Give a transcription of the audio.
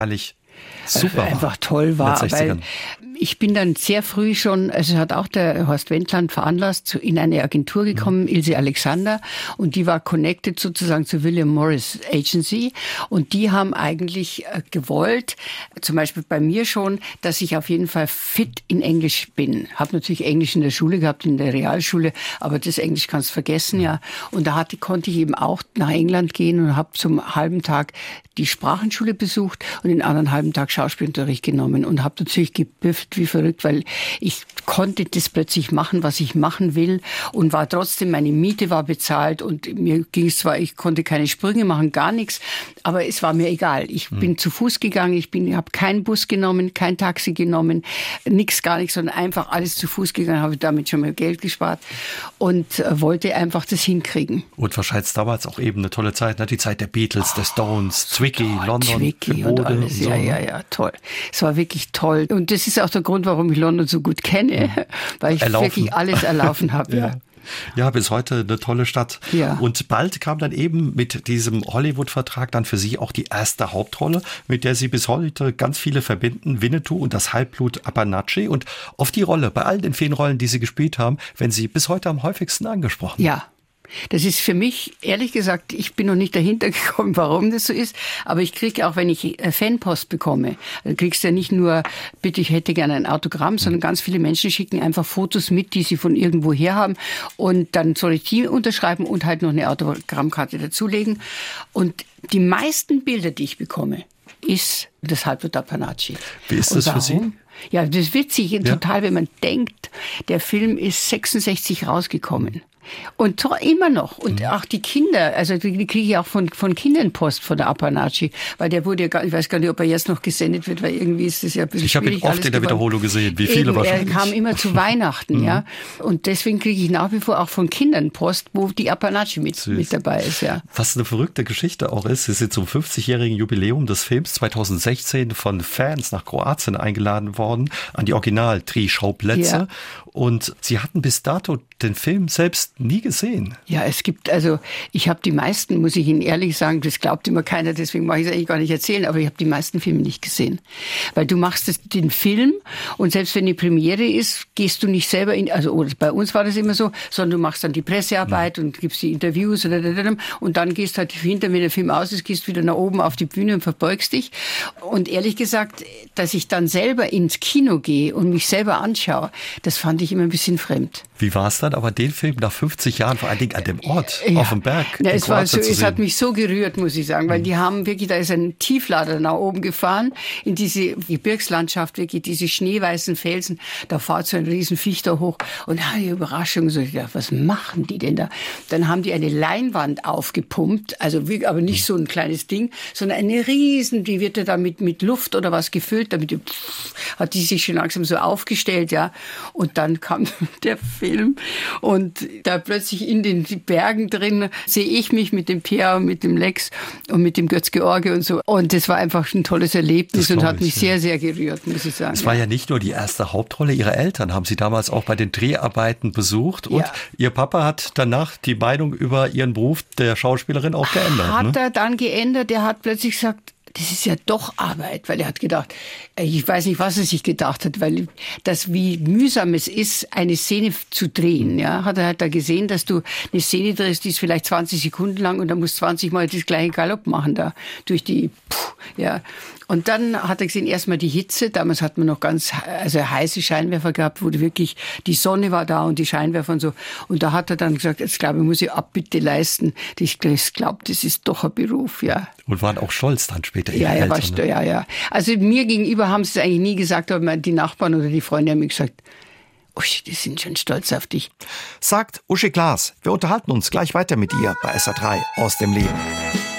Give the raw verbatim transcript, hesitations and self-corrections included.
Eigentlich super. Einfach toll war, weil ich bin dann sehr früh schon, also hat auch der Horst Wendland veranlasst, in eine Agentur gekommen, mhm. Ilse Alexander, und die war connected sozusagen zur William Morris Agency, und die haben eigentlich gewollt, zum Beispiel bei mir schon, dass ich auf jeden Fall fit in Englisch bin. Habe natürlich Englisch in der Schule gehabt, in der Realschule, aber das Englisch kannst du vergessen, mhm. ja. Und da hatte, konnte ich eben auch nach England gehen und habe zum halben Tag die Sprachenschule besucht und den anderen halben Tag Schauspielunterricht genommen und habe natürlich gebüfft wie verrückt, weil ich konnte das plötzlich machen, was ich machen will, und war trotzdem, meine Miete war bezahlt und mir ging es zwar, ich konnte keine Sprünge machen, gar nichts, aber es war mir egal. Ich hm. bin zu Fuß gegangen, ich bin, habe keinen Bus genommen, kein Taxi genommen, nichts, gar nichts, sondern einfach alles zu Fuß gegangen, habe damit schon mal Geld gespart und äh, wollte einfach das hinkriegen. Und wahrscheinlich damals auch eben eine tolle Zeit, ne? Die Zeit der Beatles, oh, der Stones, Zwicky, toll, London, Zwicky und alles, und so, ja, ja, ja, toll. Es war wirklich toll. Und das ist auch der Grund, warum ich London so gut kenne, mhm. weil ich erlaufen. wirklich alles erlaufen habe. ja. ja. Ja, bis heute eine tolle Stadt. Ja. Und bald kam dann eben mit diesem Hollywood-Vertrag dann für Sie auch die erste Hauptrolle, mit der Sie bis heute ganz viele verbinden, Winnetou und das Halbblut Apanachi. Und auf die Rolle, bei all den vielen Rollen, die Sie gespielt haben, werden Sie bis heute am häufigsten angesprochen. Ja. Das ist für mich, ehrlich gesagt, ich bin noch nicht dahinter gekommen, warum das so ist, aber ich kriege auch, wenn ich Fanpost bekomme, dann kriegst du ja nicht nur, bitte, ich hätte gerne ein Autogramm, sondern ganz viele Menschen schicken einfach Fotos mit, die sie von irgendwo her haben, und dann soll ich die unterschreiben und halt noch eine Autogrammkarte dazulegen. Und die meisten Bilder, die ich bekomme, ist das Halbblut Apanachi. Wie ist das für Sie? Ja, das ist witzig, ja. total, wenn man denkt, der Film ist sechsundsechzig rausgekommen. Und to- immer noch. Und mhm. auch die Kinder, also die, die kriege ich auch von, von Kindern Post von der Apanachi, weil der wurde ja gar, ich weiß gar nicht, ob er jetzt noch gesendet wird, weil irgendwie ist das ja ein bisschen ich schwierig. Ich habe ihn oft in der Wiederholung gesehen, wie viele Eben, wahrscheinlich. Er kam immer zu Weihnachten, mhm. ja. Und deswegen kriege ich nach wie vor auch von Kindern Post, wo die Apanachi mit, mit dabei ist, ja. Was eine verrückte Geschichte auch ist, Sie sind zum fünfzigjährigen Jubiläum des Films zweitausendsechzehn von Fans nach Kroatien eingeladen worden, an die Original-Tri-Schauplätze. Ja. Und Sie hatten bis dato den Film selbst nie gesehen. Ja, es gibt, also ich habe die meisten, muss ich Ihnen ehrlich sagen, das glaubt immer keiner, deswegen mache ich es eigentlich gar nicht erzählen, aber ich habe die meisten Filme nicht gesehen. Weil du machst das, den Film, und selbst wenn die Premiere ist, gehst du nicht selber in, also oder bei uns war das immer so, sondern du machst dann die Pressearbeit mhm. und gibst die Interviews oder, und dann gehst halt hinter, wenn der Film aus ist, gehst wieder nach oben auf die Bühne und verbeugst dich. Und ehrlich gesagt, dass ich dann selber ins Kino gehe und mich selber anschaue, das fand ich immer ein bisschen fremd. Wie war es dann, aber den Film nach fünfzig Jahren, vor allen Dingen an dem Ort, ja. auf dem Berg, ja, es, war so, es hat mich so gerührt, muss ich sagen, weil mhm. die haben wirklich, da ist ein Tieflader nach oben gefahren, in diese Gebirgslandschaft, wirklich diese schneeweißen Felsen, da fährt so ein riesen Viech da hoch, und da die Überraschung, so ich dachte, was machen die denn da? Dann haben die eine Leinwand aufgepumpt, also aber nicht so ein kleines Ding, sondern eine riesen, die wird ja da mit, mit Luft oder was gefüllt, damit die, pff, hat die sich schon langsam so aufgestellt, ja, und dann kam der Film, und da plötzlich in den Bergen drin sehe ich mich mit dem Peer, mit dem Lex und mit dem Götz-George und so. Und das war einfach ein tolles Erlebnis und hat mich ich, sehr, sehr gerührt, muss ich sagen. Es war ja nicht nur die erste Hauptrolle. Ihre Eltern haben Sie damals auch bei den Dreharbeiten besucht. Und ja. Ihr Papa hat danach die Meinung über Ihren Beruf der Schauspielerin auch geändert. Hat ne? er dann geändert. Der hat plötzlich gesagt, das ist ja doch Arbeit, weil er hat gedacht, ich weiß nicht, was er sich gedacht hat, weil das, wie mühsam es ist, eine Szene zu drehen, ja, hat er halt da gesehen, dass du eine Szene drehst, die ist vielleicht zwanzig Sekunden lang und da musst zwanzig Mal das gleiche Galopp machen da, durch die, puh, ja. Und dann hat er gesehen, erstmal die Hitze, damals hat man noch ganz, also heiße Scheinwerfer gehabt, wo wirklich die Sonne war da und die Scheinwerfer und so. Und da hat er dann gesagt, jetzt glaube ich, muss ich Abbitte leisten. Ich glaube, das ist doch ein Beruf, ja. Und waren auch stolz dann später, Ihre ja, ja, Eltern. War, ja, ja. Also mir gegenüber haben sie es eigentlich nie gesagt, aber die Nachbarn oder die Freunde haben mir gesagt, Uschi, die sind schon stolz auf dich. Sagt Uschi Glas. Wir unterhalten uns gleich weiter mit ihr bei S R drei aus dem Leben.